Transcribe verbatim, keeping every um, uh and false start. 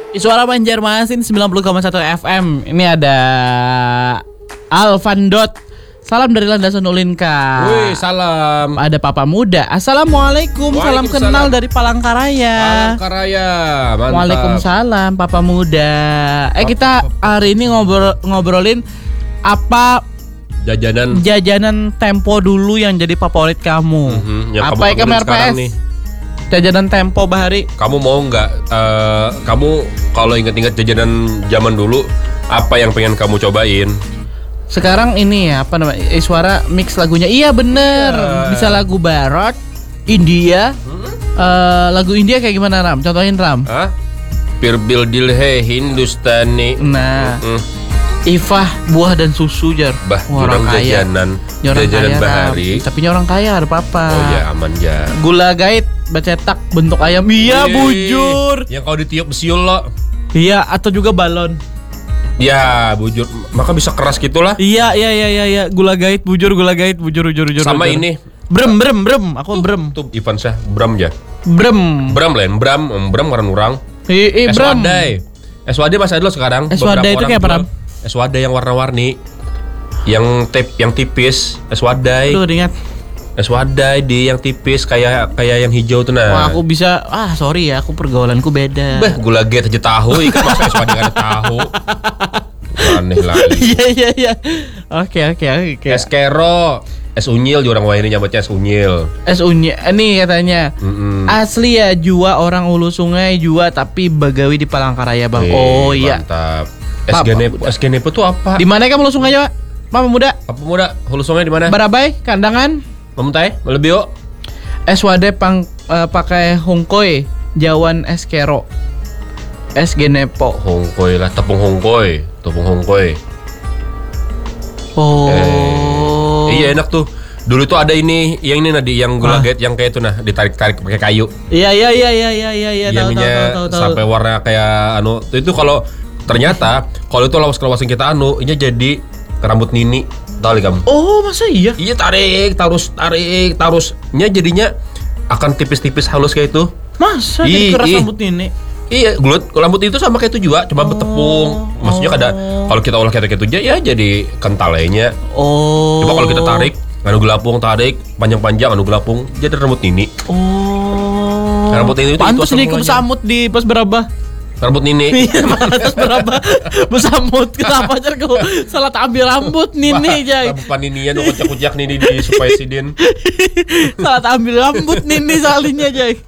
Suara Banjarmasin sembilan puluh koma satu F M. Ini ada Alfandot. Salam dari Landasan Ulinka. Wih, salam. Ada Papa Muda. Assalamualaikum. Salam kenal dari Palangkaraya. Palangkaraya. Mantap. Waalaikumsalam Papa Muda. Eh kita hari ini ngobrol ngobrolin apa jajanan jajanan Tempo dulu yang jadi favorit kamu. Mm-hmm, yang apa ya kamu R P S? Nih. Jajanan Tempo Bahari. Kamu mau nggak? Uh, kamu kalau ingat-ingat jajanan zaman dulu, apa yang pengen kamu cobain? Sekarang ini ya apa namanya? Eh, suara mix lagunya. Iya bener. Yeah. Bisa lagu Barat, India. Hmm? Uh, lagu India kayak gimana Ram? Contohin Ram. Hah? Pirbil dilhe Hindustani. Nah. Mm-hmm. Ifah buah dan susu jar. Bah, orang kaya. Jajanan, orang jajanan kaya, Bahari. Ram. Tapi orang kaya ada apa-apa. Oh ya aman ya. Gula gait bercetak bentuk ayam. Iya bujur. Yang kalau ditiup besiul lo. Iya atau juga balon. Ya bujur. Maka bisa keras gitulah. Iya iya iya iya ya. Gula gait bujur gula gait bujur bujur bujur. Sama bujur. ini. Brem brem brem. Aku tuh, brem. Tuh Ivan Syah Bram ya. Brem. Bram lain Bram. Bram karena orang. Iya Bram. Eswadai. Eswadai masih ada lo sekarang. Eswadai itu kayak apa? Eswadai yang warna-warni, yang tip, yang tipis, eswadai. Tuh ingat. Eswadai di yang tipis kayak kayak yang hijau tuh nah. Wah aku bisa, ah sorry ya aku pergaulanku beda. Bah gula get aja tahu, ikan masa eswadai gak ada tahu. Aneh lagi. Iya iya iya. Oke oke oke. Es kero, es unyil juga orang ini nyebutnya es unyil. Es unyil, ini katanya mm-mm. Asli ya Jua orang Hulu Sungai Jua tapi Bagawi di Palangkaraya bang. Wih, oh iya. Mantap. Es Genepo, es Genepo tuh apa? Di mana kamu Hulu Sungai Jawa? Papa Muda. Papa Muda, Hulu Sungai di mana? Barabai, Kandangan. Memuntai, Melebio. Es Wade pang uh, pakai hongkoi, Jawan es kero. Es Genepo. Hongkoi lah, tepung hongkoi, tepung hongkoi. Oh. Eh, iya enak tuh. Dulu tuh ada ini, yang ini nadi, yang gula get, yang kayak itu nah, ditarik-tarik pakai kayu. Iya iya iya iya iya iya iya. Tahu tahu tahu. Sampai warna kayak anu, itu kalau ternyata kalau itu lawas-lawas yang kita anu, ini jadi rambut nini, tahu kamu? Oh masa iya? Iya tarik, tarus, tarik, tarusnya jadinya akan tipis-tipis halus kayak itu. Masa jadi keras rambut nini? Iya, gulut rambut itu sama kayak itu juga, cuma oh, bertepung. Maksudnya kada kalau kita olah kayak itu aja ya jadi kental lainnya. Oh. Coba kalau kita tarik, anu gelapung tarik panjang-panjang anu gelapung jadi rambut nini. Oh. Rambut nini itu pantas nih kesamut di pas berapa? Rambut nini. Iya, pantas berapa? Besamut kenapa aja kau salah ambil rambut nini aja. Rambut ninian kucak-kucak nini di supaya sidin. Salah ambil rambut nini salinya aja.